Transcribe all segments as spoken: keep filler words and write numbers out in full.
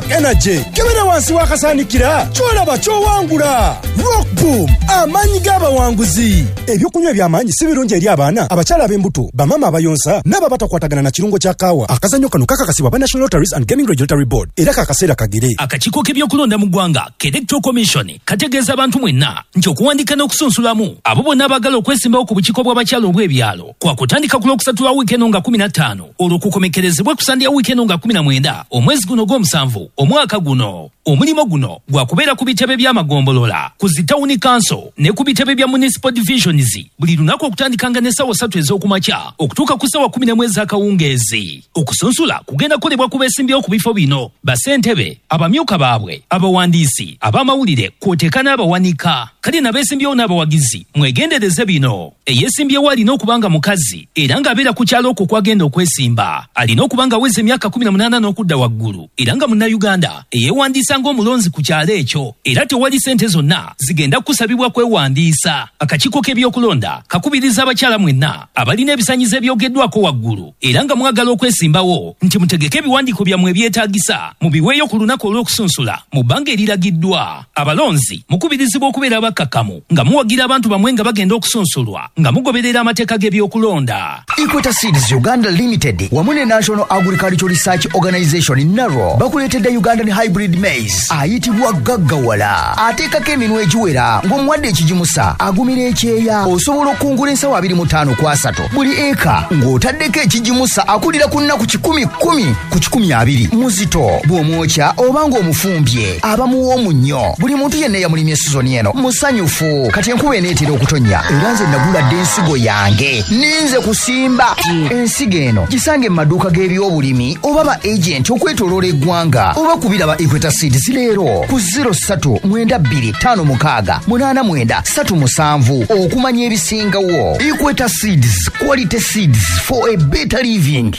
Energy kebera wansi wakasanikira cholaba chowangula. Rock Boom amanyi g'abawanguzi. Ebyokunywa by'amanyi si birungi eri abaana abakyala ab'embuto bamama abayonsa n'aba batakwatagana na kirungo kya kaawa. Akazanyo kano kakakasibwa ba National Lotteries and Gaming Regulatory Board era kakaseera kagere. Akakiiko k'ebyokulonda mu ggwanga Electoral Commission kategeeza abantu mwenna nti okuwandiika n'okusunsulamu abo bonna abagala okwesimbawo ku bukiiko bw'abakyala obw'ebyalo kwa kutandika ku lwokusatu lwa wiiki eno nga kumi na ttaano olw'okukomekerezebwa ku Sande ya wiiki eno nga kumi na mwenda omwezi guno gw'omusanvu omwaka guno. Omulimu guno gwa kubeera ku bitebe by'amagombolola ku zi Town Council ne ku bitebe bya Municipal Divisions buli lunaku okutandikanga n'essaawa ssatu ez'okumakya okutuuka ku ssaawa kumi n'emu ez'akawungeezi. Okusunsula kugenda kukolebwa ku beesimbyewo ku bifo bino bassentebe, abamyuka baabwe, abawandiisi, ab'amawulire kw'oteeka n'abawanika. Kale n'abeesimbyewo n'abawagizi mwegendereze bino. Eyeesimbyewo alina okubanga mukazi era ng'abeera ku kyalo okwo kwagenda okwesimba. Alina okubanga aweza emyaka kumi na munaana n'okudda waggulu era nga munnayuganda eyeewandiisa ng'omulonzi ku kyalo ekyo era tewali ssente zonna zigenda kusabibwa kwewandiisa. Akakiiko k'ebyokulonda kakubiriza abakyala mwenna abalina ebisanyizo ebyogeddwako waggulu era nga mwagala okwesimbawo nti mutegeke ebiwandiiko byammwe ebyetaagisa mubiweeyo ku lunaku olw'okusunsula mu bbanga eriragiddwa. Abalonzi mukubirizibwa okubeera abakkakkamu nga muwagira abantu bamwe nga bagenda okusunsulwa nga mugoberera amateeka g'ebyokulonda. Equator Seeds Uganda Limited wamu ne National Agricultural Research Organization N A R O bakuleetedde Ugandan Hybrid Maize ayitibwa gaggawala. Ateekako eminwe egiwera ng'omuwadde ekigimusa agumira ekyeya. Osobola okungula ensawo abiri mu ttaano ku asatu buli eka ng'otaddeko ekigimusa akulira ku nnaku kikumi kkumi ku kikumi abiri. Muzito bw'omwokya oba ng'omufumbye abamuwa omunnyo. Buli muntu yenna eyamulimye sizoni eno musanyufu kati enkuba eneetera okutonnya era nze naguladde ensigo yange ninze kusimba. Ensigo eno gisange mu maduuka g'ebyobulimi oba ba agenti okwetooloola eggwanga oba kubiraba Equator Seeds leero ku zero ssatu mwenda bbiri ttaano mukaaga munaana mwenda ssatu musanvu okumanya ebisingawo. Equator Seeds, quality seeds for a better living.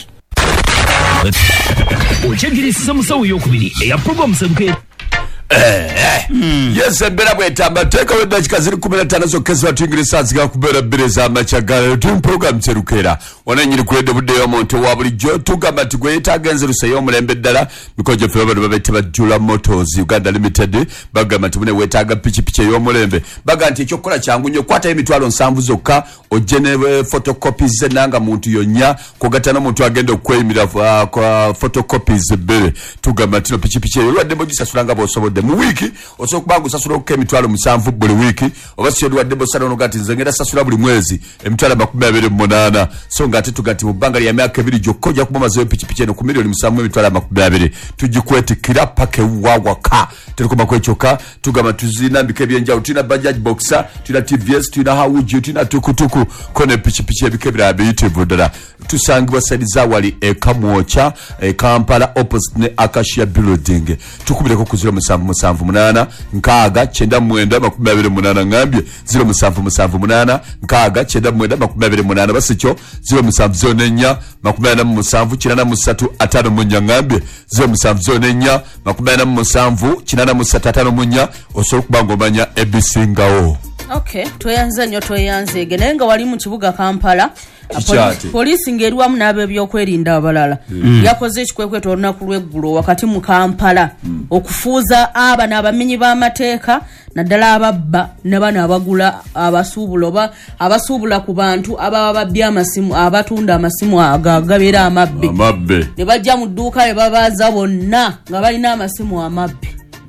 Okyegirisa musawo ey'okubiri eya program Sebuke. Eh, eh. Mm. Yes, mbera bwetamba teka wenda chikaziri kumi na ttaano zokeza tuingirisa zika kubera bireza amachagala tu program Serukera wana nyiri kwede budde yo monto wa bulijjo tugamba tigweta agenze ruseyo mulembe ddala mikoje feba babete bajula Motors Uganda Limited bagamba tibune wetaga pichi pichi yo mulembe baga nti ekyokola kyangu nnyo kwata emitwalo nsanvu zokka ojenebe photocopies nanga muntu yonya kogatana muntu agenda okweyimira uh, kwa photocopies bere tugamba tino pichi pichi yo wadde bojisasulanga bosobodde mu wiki osokubangu sasula okuke emitwalo musanvu buli wiki obasyo wadde bosala ono gati nzengera sasula buli mwezi emitwalo makumi abiri mu munaana so ngate tugati mu bbanga lya myaka ebiri jokkoja kubomazo pichi pichi eno ku milioni musanvu emitwalo makumi abiri tugikwetikira pake wawaka telikoma kwechoka tugamba tuzinambika ebyenjawulo tulina bajaj boxer tulina T V S tulina hawuji tulina tukutuku kone pichi pichi ebikebira abiyitivu ddala tusangibwa saidi za wali e Kamwocha e Kampala opposite ne Acacia Building tukubireko ku zero musanvu musanvu munana nkaaga kyenda mwenda makumi abiri munana ngambye zero musanvu musanvu munana nkaaga kyenda mwenda makumi abiri munana basikyo zero musanvu zone nnya makumi ana musanvu kinana musatu atano munya ngambye zero musanvu zone nnya makumi ana musanvu kinana musatu atano munya osobola kubanga omanya ebisingawo. Okay, tweyanze nnyo tweyanze genenga wali mu kibuga Kampala polisi ng'eriwamu n'ab'ebyokwerinda abalala mm. yakoze ekikwekweto olunaku lw'eggulo wakati mu Kampala mm. okufuuza aba n'abamenyi b'amateeka naddala ababba ne bano abagula abasuubula oba abasuubula ku bantu ababa babbye amasimu abatunda amasimu agabeera amabbe amabbe ne bajja mu dduuka ne babaaza bonna nga balina amasimu amabbe.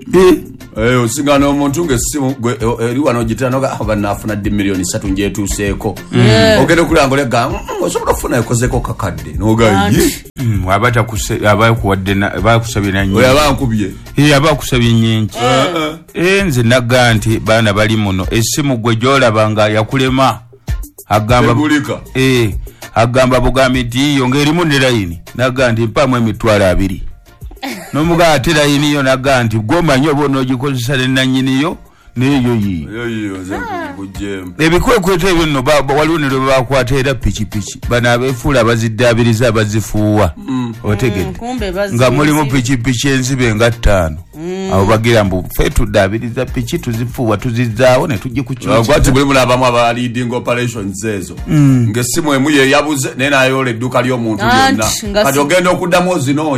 Eh osingana omuntu ngesimu eri wano gitanoga abanafuna di milioni three nje tuseeko ogende kulangole ga osobola kufuna yakozeko kakadde noga yi wabata kuse abaye kuwadde abaye kusabira nnyo oya abankubye eh abaye kusabira nnyingi eh nze naganti bana bali muno esimu gwe jolabanga yakulema agamba eh agamba bugamiti yongeri mu line naganti mpamwe emitwalo abiri nomuga atera yiniyo naganti gomanyo bono gikozesa nanyiniyo neyo yi yo yo ze kuje ebikwekweto ebyo no baba waluniro bakwata era pichi pichi bana abefula bazidabiriza abazifuwa otegedde nga mulimu pichi pichi enzibe nga ttaano abo bagira mbu fetu dabiriza pichi tuzifuwa tuzizaawo ne tujje kukyuka kwati buli mulaba aba leading operations zezo ngesimu emuye yabuze nena ayole duka lyo muntu yonna kati ogenda okuddamu ozinonye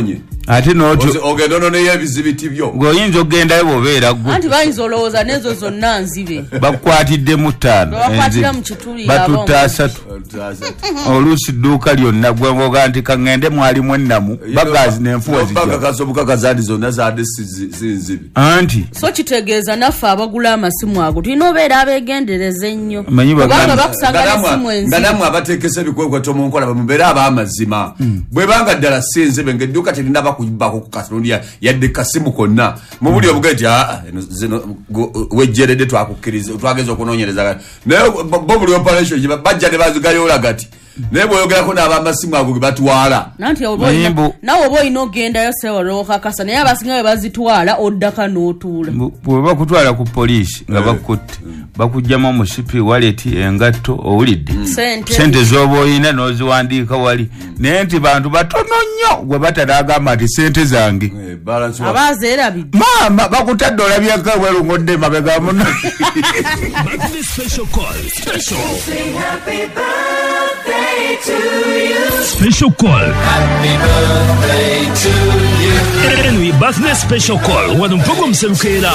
ate n'otyo ogenda ononeyo ebizibiti byo ng'oyinza okgendayo bw'obeera gwe anti bayinza olowooza n'ezo zonna nzibe bakukwatiddemu ttaano bakwatira mu kituli batutta asatu oluusi dduuka lyonna gweoga nti kaŋŋende mwalimu ennamu bagazi n'enfuwa zijabagakaza obukakaza nti zonna zade zinzibe anti so kitegeeza naffe abagula amasimu ago tulina obeera abeegendereza ennyo Manyi bagamba- kubanga bakusanga n'essimu nga enzibe namwe abateekesa ebikwekweto mu nkola bamubeere ab'amazima bwebanga ddala si enzibe ng'edduuka terina bakubako ku katundi yadde kasimu konna mu buli obuge ti aa zino wejjeredde twakukkiriza twageza okunoonyereza naye bo buli operation bajja ne bazigayola gati naye bw'oyogerako n'abamasimu ago ge batwala nanti Mayimbu. nawe oba olina ogendayo sewolokakasa naye abasinga bwe bazitwala oddaka n'otuula bwe bakutwala ku poliisi nga bakutte bakugjamu omusipi waleti engatto owulidde Sente. sente z'oba oyina n'oziwandiika wali naye nti bantu batono nnyo gwe batanagamba nti sente zange aba azeerabidde maama bakutadde olabyeko bwerungodde mabega muno Birthday special call. Special. Special call. Anyway, birthday special call. Wano mpogo mserukera.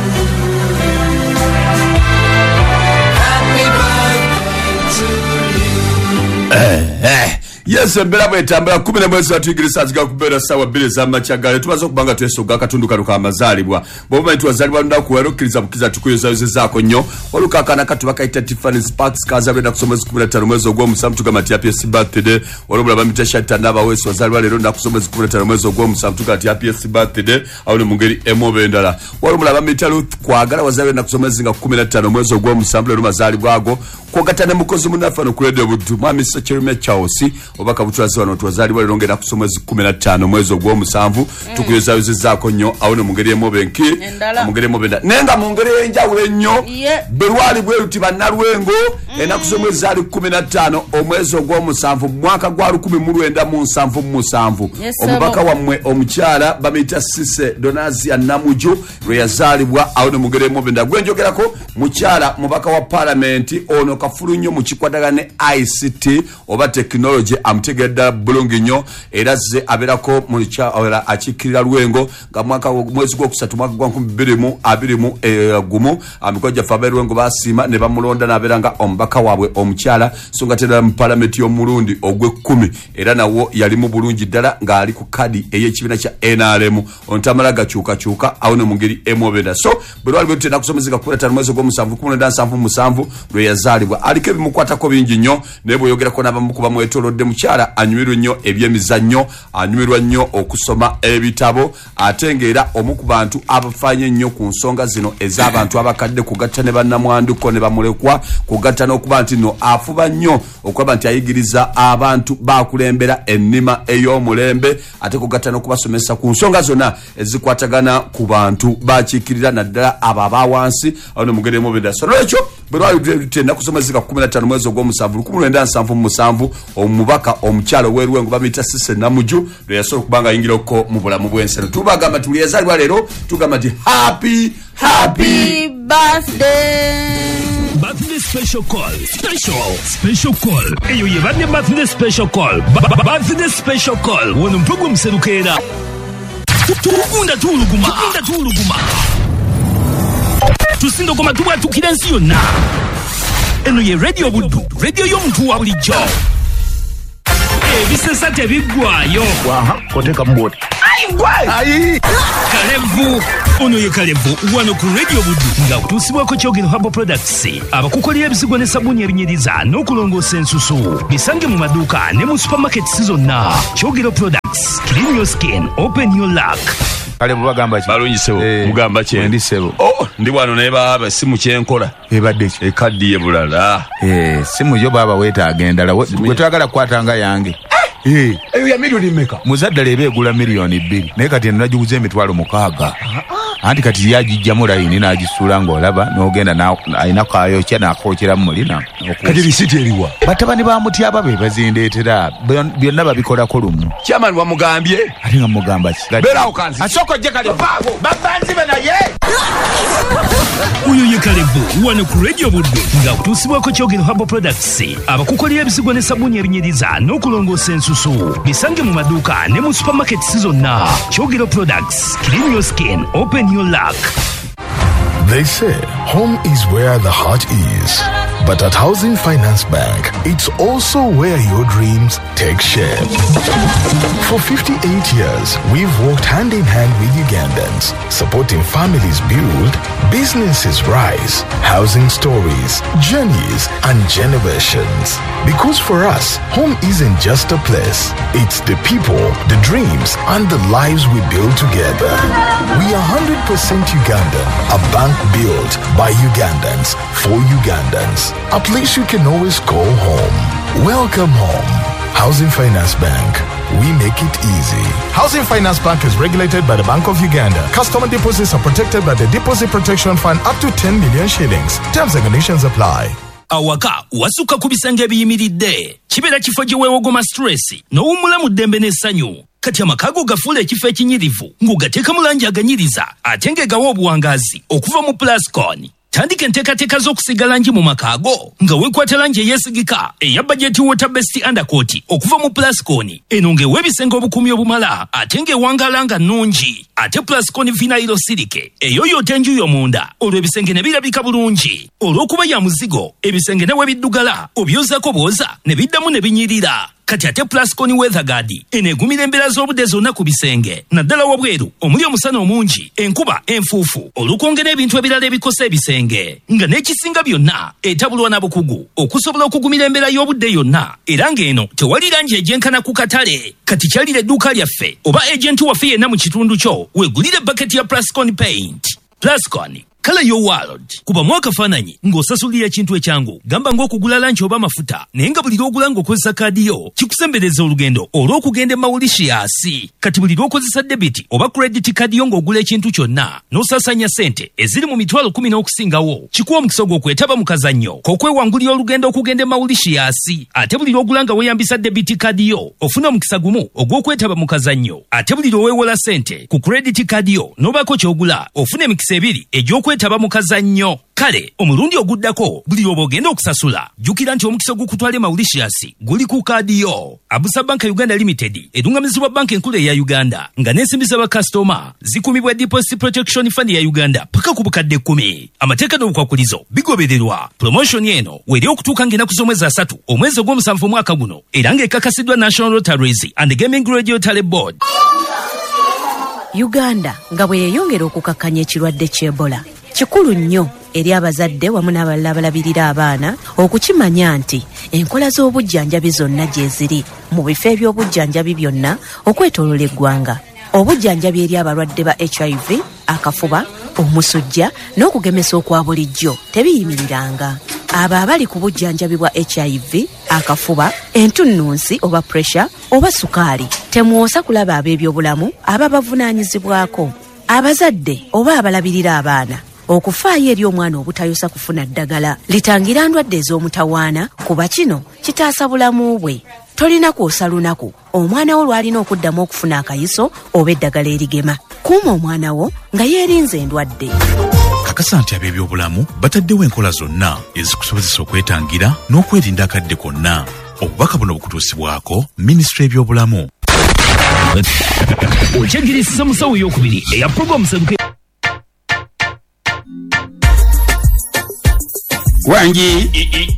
yes embeera bwetambula kumi nemwezi watuyigiriza ziga kubeera ssaawa bbiri ez'amakya tumaze okubanga twesoga akatundu kano kamazaalibwa bwobumanyi tuwazaalibwa lunaku era okkiriza bukkiriza tukuyozayozezaako nnyo olukakana katu bakayita Tiffany's Parks kazaalibwa ennaku z'omwezi kumi na ttaano mwezi ogw'omusanvu tugamba nti happy birthday olwobulaba mitashatta n'abaweesi wazaalibwa leero ennaku z'omwezi kumi na ttaano mwezi ogw'omusanvu tugamba nti happy birthday awo ne mu ngeri emu oba endala olwobulaba mita Ruth kwagala wazaalibwa ennaku z'omwezi nga kumi na ttaano mwezi ogw'omusanvu leero mazaalibwa ago kwogata ne mukozi munaffe ano ku Radio Buddu mwami Sacherumya Charles obaka butwazi wano twazaalibwa leero ngenda ku mwezi kumi na ttaano mwezi ogw'omusanvu tukuyozayozezaako nnyo awo ne mu ngeri emu oba enki mu ngeri emu oba endala naye nga mu ngeri ey'enjawulo ennyo belwali bwe luti bannalwengo ennaku z'omwezi zaali kumi na ttaano omwezi ogw'omusanvu mu mwaka gwa lukumi mu lwenda mu nsanvu mu musanvu omubaka wammwe omukyala bamuyita Sise Donazia Namuju lwe yazaalibwa awo ne mu ngeri emu oba endala gwe njogerako mukyala mubaka wa paalamenti ono kafulu nnyo mu kikwatagana ne I C T oba tekinologi amutegedde bulungi nnyo era ze abeerako mu kyawera akiikirira Lwengo nga mwaka mwezi gwokusatu mwaka gwa nkumi bbiri mu abiri mu gumu amikono gyaffe ab'e Lwengo baasiima ne bamulonda n'abeera nga omubaka waabwe omukyala so nga tera mu paalamenti y'omulundi ogw'ekkumi era nawo yali mu bulungi ddala ng'ali ku kadi ey'ekibiina kya N R M ontamala gakyukakyuka awo ne mu ngeri emu oba endala so bwe lwali bwe tutenda kusomezeka kumi na ttaano mwezi ogw'omusanvu kumi mwenda nsanvu mu musanvu lwe yazaalibwa aliko ebimukwatako bingi nnyo naye bw'oyogerako n'abamu ku bamwetoolodde mukyala anyumirwa nnyo ebyemizannyo anyumirwa nnyo okusoma ebitabo ate ng'era omu ku bantu abafaanye ennyo ku nsonga zino ez'abantu abakadde kugatta ne bannamwanduko ne bamulekwa kugatta n'okuba nti nno afuba nnyo okulaba nti ayigiriza abantu bakulembera ennima ey'omulembe ate kugatta n'okubasomesa ku nsonga zonna ezikwatagana ku bantu bakiikirira naddala abo abawansi awo ne mugere mu benda so lwekyo bwe lwali tutenda kusomezeka kumi na ttaano mwezi ogw'omusanvu lukumi lwenda nsanvu mu musanvu omubaka omukyalo w'eRwengo bamuyita Sise Namuju lwe yasobola okuba nga ayingirako mu bulamu bw'ensi tubagamba tuli yazaalibwa leero tugamba nti happy happy birthday Birthday special call. Special. Special call. Eyo ye badde birthday special call. Ba- ba- Birthday special call. Wano mpogo mserukera. Tukunda tuluguma. Tukunda tuluguma. Tusindo koma tuba tukira nsi yonna. Eno ye Radio Buddu. Radio y'omuntu wa bulijjo. Ebisesa tebiggwayo. Waha, koteka mboti. Ayi! Kalevu. Ono ye Kalevu wano ku Radio Buddu nga kutuusibwako Kyogero Herbal Products abakukolera ebisigo ne sabuni ebinyiriza n'okulongoosa ensusu bisange mu maduuka ne mu supermarkets zonna. Kyogero Products, clean your skin, open your luck. Kalevu bagamba ki balungi sebo Eh, mugamba kye ndi sebo oh ndi wano naye baba simu kyenkola ebadde ki ekaddi ye bulala eh simu yo baba weetaaga endala gwe twagala kukwatanga yange eh Eyo ya milioni mmeka? muzadde leeba egula miliyoni bbiri naye kati nagiguza emitwalo mukaaga anti kati yagijjamu layini n'agisuula ng'olaba n'ogenda alina kayokya n'akokyeramu mulina Kati risiti eriwa? batabani ba mutyaba be bazindeetera byonna babikolako lumu chairman wamugambye ate nga mugamba ki Beera awo kanzi. asooka ojje kale babanzibe naye uyu ye Kalebu wano ku Radio Buddu nga kutusibwako Kyogero Herbal Products abakukolera ebisigwa ne sabuni ebinyiriza n'okulongoosa ensusu bisange mu maduuka ne mu supermarkets zonna. Kyogero Products, clean your skin, open your luck. They say home is where the heart is. But at Housing Finance Bank, it's also where your dreams take shape. For fifty-eight years, we've worked hand in hand with Ugandans, supporting families build, businesses rise, housing stories, journeys, and generations. Because for us, home isn't just a place. It's the people, the dreams, and the lives we build together. We are one hundred percent Ugandan, a bank built by Ugandans, for Ugandans. A place you can always call home. Welcome home. Housing Finance Bank. We make it easy. Housing Finance Bank is regulated by the Bank of Uganda. Customer deposits are protected by the Deposit Protection Fund up to ten million shillings. Terms and conditions apply. Awaka wasuka ku bisenge ebiyimiridde kibeera kifo gye weewogoma stress n'owummula mu ddembe n'essanyu. Kati amakago gafuula ekifo ekinyirivu ng'ogateeka mu langi aganyiriza ate ng'egawa obuwangazi okuva mu Plascon. Tandika enteekateeka z'okusiga langi mu makaago nga weekwata langi eyeesigika eya bajeti water best undercoat okuva mu Plascon. Eno ng'ewa ebisenge obukuumi obumala ate ng'ewangaala nga nnungi. Ate Plascon vinyl silike eyoyoota enju y'omunda olwo ebisenge ne birabika bulungi. Olw'okuba ya muzigo ebisenge ne we biddugala obyozaako bwoza ne biddamu ne binyirira. Kati ate Plascon weather guard eneegumira embeera z'obudde zonna ku bisenge naddala wabweru omuli omusana omungi, enkuba, enfuufu, olw'okwongera ebintu ebirala ebikosa ebisenge. Nga n'ekisinga byonna etabulwa na bukugu okusobola okugumira embeera y'obudde yonna. Era ng'eno tewali langi egyenkana ku katale. Kati kyalira edduuka lyaffe oba ejenti waffe yenna mu kitundu kyo weegulire bucket ya Plascon paint. Plascon, kala yo world. Kuba mwaka fananyi ng'osasulira ekintu ekyangu gamba ng'okugula lanchi oba mafuta naye nga buli lw'ogula ng'okozesa kaadi yo kikusembereza olugendo olw'okugenda e Mauritius. Kati buli lw'okozesa debit oba credit kaadi yo ng'ogula ekintu kyonna n'osasanya sente eziri mu mitwalo kumi n'okusingawo kikuwa omukisa gw'okwetaba mu kazannyo k'okwewangulira olugendo okugenda e Mauritius. Ate buli lw'ogula nga weeyambisa debit kaadi yo ofuna omukisa gumu ogw'okwetaba mu kazannyo. Ate buli lw'oweewola sente ku credit kaadi yo n'obaako ky'ogula ofuna emikisa ebiri egy'okwetaba mu kazannyo. Kale omulundi oguddako buli lw'oba ogenda okusasula jjukira nti omukisa ogukutwala e Mauritius guli ku kaadi yo. Abusa Bank Uganda Limited edungamizibwa banka enkulu eya Uganda nga n'ensimbi z'abakasitoma zikumibwa Deposit Protection Fund ya Uganda paka ku bukadde kkumi. Amateeka n'obukwakulizo bigobererwa. Promotion eno weri okutuuka ng'ennaku z'omwezi asatu omwezi ogw'omusanvu omwaka guno era ng'ekakasiddwa National Lotteries and Gaming Regulatory Board. Uganda nga bwe yeeyongera okukakkanya ekirwadde ky'Ebola kikulu nnyo eri abazadde wamu n'abalala abalabirira abaana okukimanya nti enkola z'obujjanjabi zonna gye ziri mu bifo eby'obujjanjabi byonna okwetoolola eggwanga. Obujjanjabi eri abalwadde ba H I V, akafuba, omusujja n'okugemesa okwa bulijjo tebiyimiriranga. Abo abali ku bujjanjabi bwa H I V, akafuba, entunnunsi oba pressure oba sukaali temwosa kulaba ab'ebyobulamu ababavunaanyizibwako. Abazadde oba abalabirira abaana okufaayo eri omwana obutayosa kufuna ddagala litangira ndwadde ez'omutawaana kuba kino kitaasa bulamu bwe. Tolina kwosa lunaku omwana wo lwalina okuddamu okufuna akayiso oba eddagala erigema. Kuuma omwana wo nga yeerinze endwadde. Kakasa nti ab'ebyobulamu bataddewo enkola zonna ezikusobozesa okwetangira n'okwerinda akadde konna. Obubaka buno bukutuusibwako Minisitule y'ebyobulamu. Okyagirisa musawo ey'okubiri eya program sebuke wangi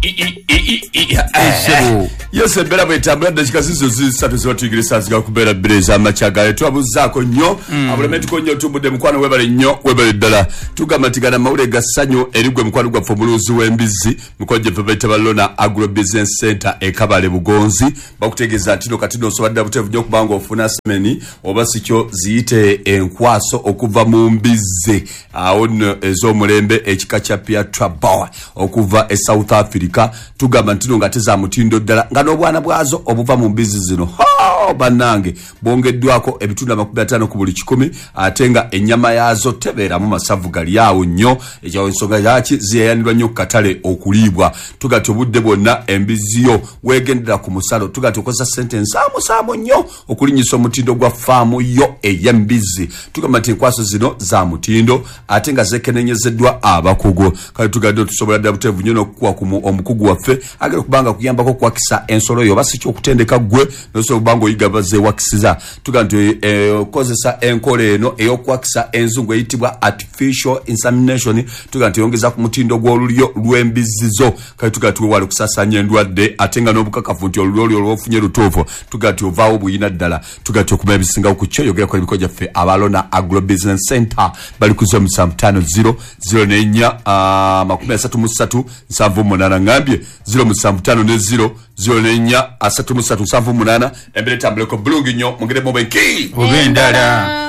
yes ebera bwetambula dakika zizo zisatu zibatuyigiriza ziga kubeera bbiri ez'amakyaga twabuzaako nnyo abulemetuko nnyo tubudde mukwano webale nnyo webale ddala tugamba tigana mawule ga ssanyu erigwe mukwano gwaffe omuluuzi w'embizi mukwano gyeffe bayita balona agro business center e Kabale Bugonzi bakutegeeza nti no kati noosobadde buteevu nnyo okubanga ofuna semeni oba sikyo ziyite enkwaso okuva mu mbizi awo nno ez'omulembe ekika kya Piatra Bower okuva e South Africa tugamba nti no nga teza mutindo ddala nga n'obwana bwazo obuva mu mbizi zino nnyo bannange bongeddwako ebitundu amakumi ataano ku buli kikumi ate nga ennyama yaazo tebeeramu masavu gali awo nnyo ekyawo ensonga yaki ziyayanirwa nnyo ku katale okuliibwa tugati obudde bwonna embiziyo weegendera ku musalo tugati okozesa ssente nsaamusaamu nnyo okulinnyisa omutindo gwa faamu yo ey'embizi tugamba nti enkwaso zino za mutindo ate nga zekenenyezeddwa abakugu kale tugadde tusobola ddala buteevu nnyo n'okukuwa ku omukugu waffe agenda okubanga kuyambako okwakisa ensolo yo oba si kyokutendeka ggwe nosobola okubanga oyiga bazeewakisiza tuga nti okozesa enkola eno ey'okwakisa enzungu eyitibwa artificial insemination tuga nti yongeza ku mutindo gw'olulyo lw'embizizo kale tuga tuwewale okusasaanya endwadde ate nga n'obukakafu nti olulyo olyo olwofunye lutuufu tuga ti ovaawo buyina ddala tuga ti okumanya ebisingawo ku kyo yogerako ebiko gyaffe abalona agro business center bali ku zero musanvu ttaano zero zero n'ennya makumi asatu mu ssatu nsanvu munaana ngambye zero musanvu ttaano ne zero zero n'ennya asatu mu ssatu nsanvu munaana embere tambuleko bulungi nnyo mugeremu benki obendala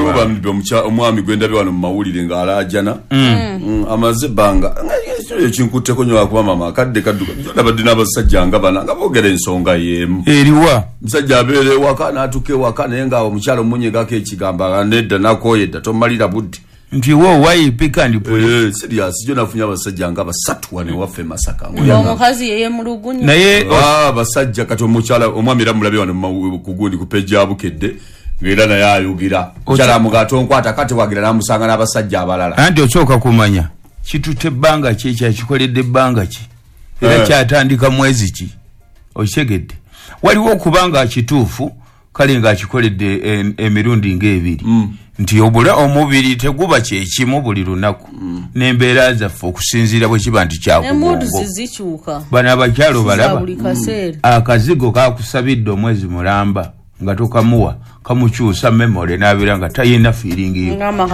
omwami gwendabye wano mu mawulire ng'alaajana amaze ebbanga ekinkutteko nnyo wakuba mama akadde kadduka nabadde n'abasajja nga bana nga boogera ensonga y'emu eriwa musajja abeera ewaka n'atuuka ewaka naye nga omukyalo omunyegako ekigambo nedda nakooye edda tomalira budde nti wo wayipika ndi eh serious jo nafunya abasajja nga basatu wane waffe Masaka omukazi yeye mulugunya naye ah basajja kati omukyala omwamira mulabe wano kugundi kupeja abukedde ngera naye ayugira kyala mugato nkwata kati wagira namusanga n'abasajja abalala anti ochoka kumanya kitute banga ki kya kikoledde banga ki era kyatandika mwezi ki okyegedde waliwo kubanga kituufu kale nga kikoledde emirundi ng'ebiri nti obula omubiri teguba kyekimu buli lunaku n'embeera zaffe okusinziira bwe kiba nti kyakubongo bano abakyalo balaba akazigo kakusabidde omwezi mulamba nga tokamuwa kamukyusa memole n'abeera nga tayina fiiringi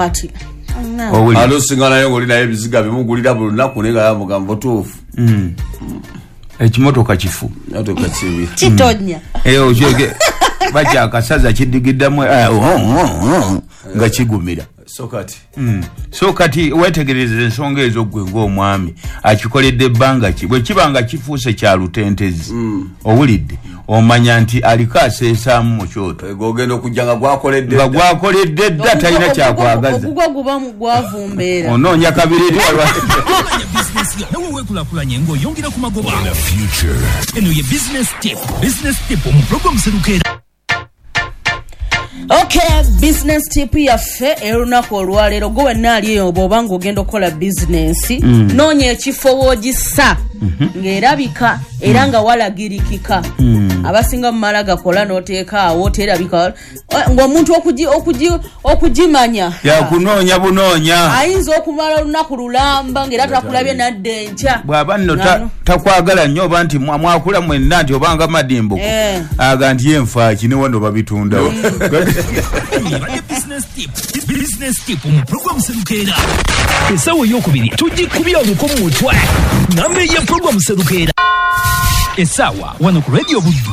yo alosinga naye ng'oli naye ebiziga bimugulira buli lunaku naye nga yamugambo tuufu ekimotoka kifu kitonya bacha akasaza kidigiddamu nga kigumira so kati mm. so kati wetegereze ensonga ezo gwe ng'omwami akikoledde ebbanga ki bwe kibanga kifuuse kya lutentezi mm. owulidde omanya nti aliko aseesaamu mu kyoto ogenda okujja nga gwakoledde nga gwakoledde dda talina kyakwagaza ogugwa gubamu gwavumbeera onoonya kabiri eri walwa nawe weekulakulanye ng'oyongera ku magoba eno ye business tip business tip mu program serukeera. Okay, business tip yaffe erunaku olwaleero gwe wennaali eyo bw'oba ng'ogenda okukola bizinensi mm. noonya ekifo woogisa mm-hmm. ng'erabika era nga walagirikika mm. abasinga mu mala gakola n'oteeka awo terabika ng'omuntu okugi, okugi, okugimanya yakunoonya bunoonya ayinza okumala olunaku lulamba ng'era takulabye nadde enkya bw'aba nno takwagala nnyo oba nti mwakula mwenna nti obanga madimbuko eh. aga nti yenfaaki ne wano babitundawo business tip business tip mu program serukeera esawa ey'okubiri tugikubya oluko mu mutwe namba ya program serukeera esawa wano ku radio buddu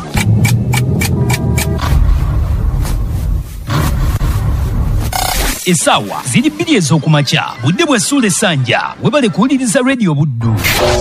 esawa ziri bbiri ez'okumakya budde bw'essuula essanja webale kuwuliriza radio buddu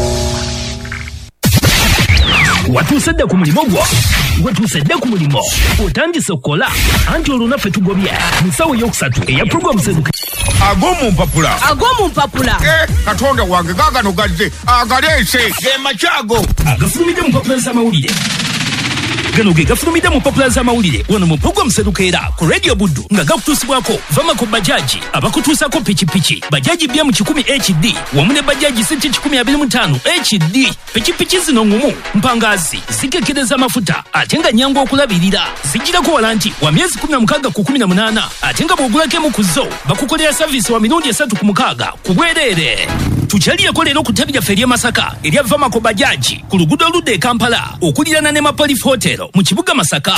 watuuse dda ku mulimo gwo watuuse dda ku mulimo otandise okukola anti olwo naffe tugobye mu ssaawa ey'okusatu eya puroguramu seruke ag'omu mpapula ag'omu mpapula katonda wange gaagano gazze agaleese ge makyago agafulumidde mu mpapula z'amawulire gano ge gafulumidde mu mpapula z'amawulire wano mu puroguramu serukeera ku radio buddu nga gakutuusibwako vamako bajaji abakutuusako pikipiki bajaji bya mu kikumi H D wamu ne bajaji sente kikumi abiri mu ttaano H D pikipiki zino ngumu mpangazi zikekereza amafuta ate nga nyangu okulabirira zijirako wala nti wa myezi kumi na mukaaga ku kumi na munaana ate nga bw'ogulako emu ku zo bakukolera saviisi wa mirundi esatu ku mukaaga ku bwereere tukyalirako leero ku ttabi lyaffe ery'e Masaka erya vamako bajaji ku luguudo oludda e Kampala okulirana ne Mapolif Hotel mu kibuga Masaka.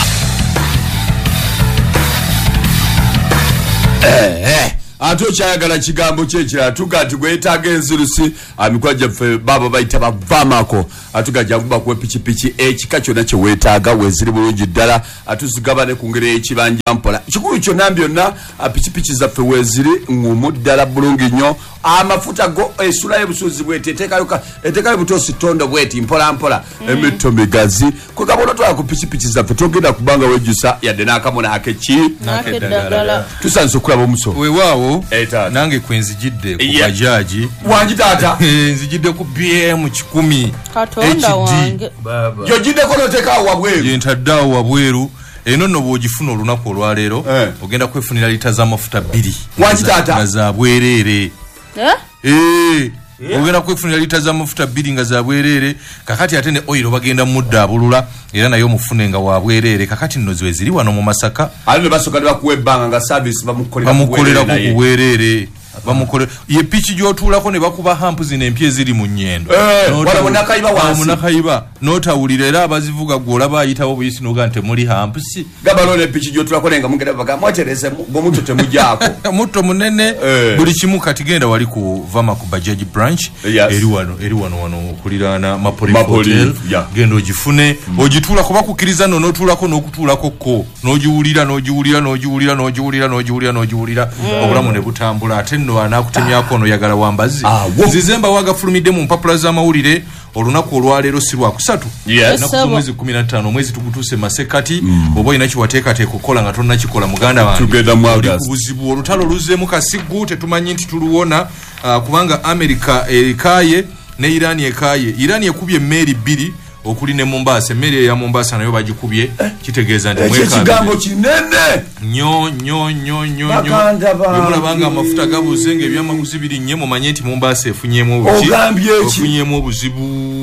eh eh ate okyayagala kigambo kyekirala tuga nti gwetaaga enzirusi amikwa gyaffe baba bayita bavamako atuga jaguba kuwe pikipiki ekika kyonna kye weetaaga weeziri bulungi ddala atuzigabane ku ngeri y'ekibanja mpola kikulu kyonna byonna pikipiki zaffe weeziri ngumu ddala bulungi nnyo amafuta go esula y'ebusuzi bweti etekayo etekayo butosi tondo bweti mpola mpola emito migazi ko kabona twa ku pichipichi zaffe togenda kubanga wejusa yadde nakamona akechi nakedagala tusanze okulaba omuso weewaawo nange kwenzijidde ku bajaji wangi taata nzijidde ku B M kikumi katonda wange yo jiddeko notekawo wabweru yentaddeawo wabweru eno no bwogifuna olunaku olwaleero ogenda kwefunira lita z'amafuta bbiri wangi taata nga za bwereere eh ogenda kwefunira lita z'amafuta bbiri nga za bwereere kakati ate ne oil bagenda mudda abulula era nayo mufune nga wa bwereere kakati nno ziwe ziri wano mu Masaka ali ne basoka ne bakuwa ebbanga nga service bamukolera ku bwereere bamukole ye pichi gyotulako ne bakuba hampu zine empye ziri mu nnyendo wala munakayiba wansi munakayiba notawulira era abazivuga gwolaba ayitawo buyisi noga nte muri hampusi gabalo ne pichi gyotulako nenga mugenda baga mwaterese bomuto temujako muto munene buli kimu kati genda wali ku vama ku bajaji branch eri wano eri wano wano kulirana mapoli hotel genda ogifune ogitula kuba kukiriza no notulako n'okutulako ko nojiwulira nojiwulira nojiwulira nojiwulira nojiwulira nojiwulira obulamu ne butambula ate no anakutemyako no yagala wambazi zizemba wagafulumidde mu mpapula z'amawulire olunaku olwaleero si lwa kusatu naku mwezi kumi na ttaano mwezi tugutuse masekati oba olina kiwateekateeka okukola nga tonnakikola muganda wange ku buzibu olutalo luzeemu kasigu tetumanyi nti tuluwona kubanga Amerika erikaaye ne Irani ekaaye Irani ekubye emmeeri bbiri okuli ne Mombasa emmere ya Mombasa nayo bagikubye kitegeeza nti mweka ekigambo kinene nyo nyo nyo nyo nyo mulabanga amafuta gabuze nge ebyamaguzi biri nnyo mumanye nti Mombasa efunyemu obuki efunyemu obuzibu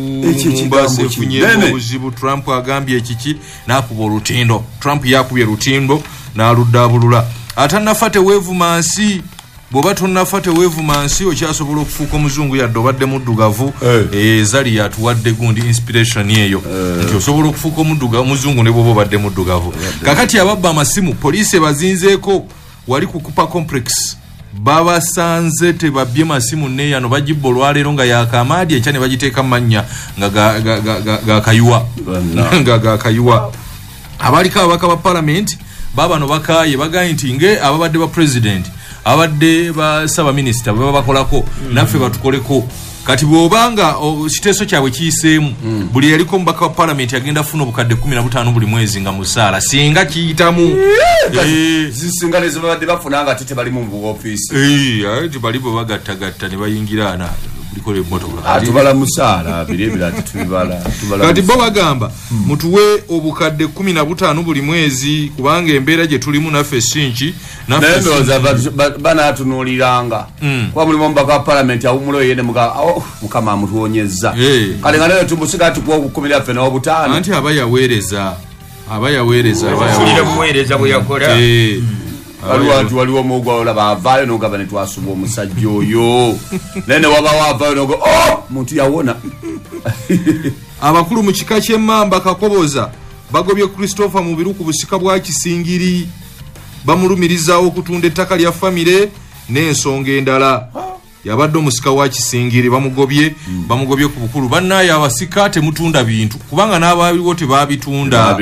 Mombasa efunyemu obuzibu Trump agambye ekiki n'akuba olutindo Trump yakubye olutindo n'aluddabulula atannafate weevumansi bwoba tonnafate weevumansi okyasobola okufuuka omuzungu yadde obadde muddugavu ezali yatuwadde gundi inspiration eyo nti osobola okufuuka omuzungu ne bwoba obadde muddugavu kakati ababba amasimu poliisi ebazinzeeko wali ku Kupa complex babasanze tebabbye masimu neeyano bagibba olwaleero nga yakamaadi ekya ne bagiteeka mannya nga gakayiwa nga gakayiwa abaliko ababaka ba palamenti babano bakaaye bagaye nti nge ababadde ba president abadde ba saba minister baba bakolako naffe batukoleko kati bwobanga kiteeso kyabwe kiyiseemu buli yaliko mubaka wa parliament agenda funa obukadde kumi na butaano buli mwezi nga musaala singa kiyitamu zisinga nezo babadde bafuna nga tete bali mu office ati bali bo bagattagatta ne bayingiraana bulikole emmotoka tubala musaala birebera tubala kati bo bagamba mutuwe obukadde kumi na butaano buli mwezi kubanga embeera gye tulimu naffe sinki naffe bana atunuuliranga kuba mulimu omubaka wa parliament awumulo yene mukama amutuwonyezza kale nga nayo tumusiga tukuwa okukumira ffe n'obutaano anti aba yaweereza aba yaweereza muweereza bwe yakola waliwo waliwo omugwa olaba avaayo n'ogamba ne twasuba omusajja oyo naye ne wabawo avaayo n'oga oh muntu yawona abakulu mu kika ky'emmamba Kakoboza bagobye Christopher mu biru ku busika bwa Kisingiri bamulumirizaawo okutunda ettaka lya famire n'ensonga endala yabadde omusika wa Kisingiri bamugobye bamugobye ku bukulu bannaye abasika temutunda bintu kubanga n'abaaliwo tebabitunda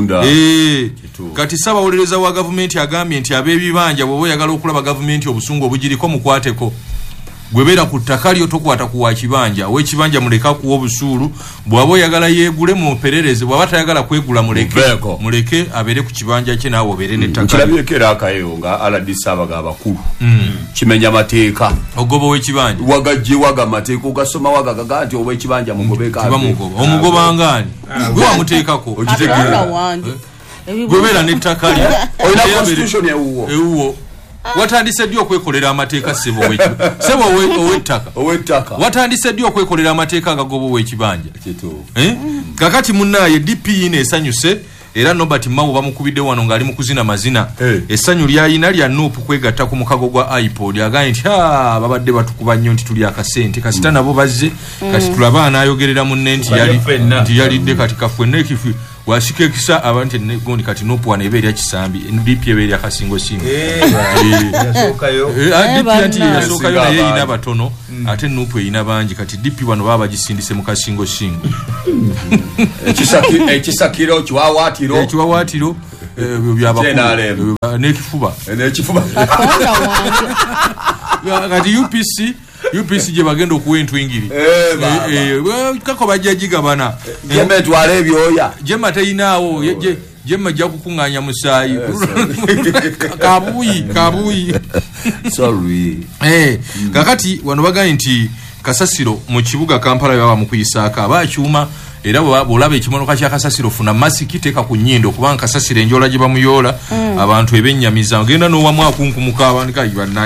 eh kati Ssaabawolereza wa gavumenti agambye nti ab'ebibanja bw'oba oyagala okulaba gavumenti obusungu obugiriko mukwateko gwebera ku ttaka lyo tokwata kuwa kibanja ow'ekibanja muleka kuwa obusuulu bw'aba oyagala yeegule mu mperereze bw'aba tayagala kwegula muleke muleke abeere ku kibanja kye naawe obeere n'ettaka nkirabyeko era akayeyo nga R D C abaga abakulu kimenya amateeka ogoba ow'ekibanja wagajje waga amateeka ogasoma waga gaga nti ow'ekibanja mugobeeka omugobanga ani gwe wamuteekako gwebera n'ettaka lyo olina constitution ewuwo watandise ddi okwekolera amateeka sebo wechi sebo owettaka owettaka watandise ddi okwekolera amateeka agagoba ow'ekibanja eh kakati munnaye D P ine esanyuse era Nobert Mao bamukubidde wano ngali mu kuzina mazina essanyu lyayina lya Nuupu kwegatta ku mukago gwa iPod agaye nti ha babadde batukuba nnyo nti tuli akasente kasita nabo bazze kati tulaba anayogerera munne nti yali nti yalidde kati kafwenne ekifi wasike kisa abantu ne gondi kati Nuupu wana ebeerya kisambi D P ebeerya kasingo singo yasokayo D P anti yasokayo naye ina batono ate Nuupu ina bangi kati D P bano baba gisindise mu kasingo singo ekisakiro ekisakiro kiwawatiro ekiwawatiro byabakulu n'ekifuba n'ekifuba kati U P C U P C je bagenda okuwa entwingiri eh baba kako bajja gigabana jemma twale ebyoya jemma tayinaawo je jemma jja kukunganya musaayi kabuyi kabuyi sorry eh kakati wano bagani nti kasasiro mu kibuga Kampala baba mu kuyisaaka abakyuma era bolaba ekimonoka kya kasasiro funa masiki teka ku nnyindo kubanga kasasiro enjola gye bamuyola abantu ebennyamiza ogenda n'owamu akunkumuka abandika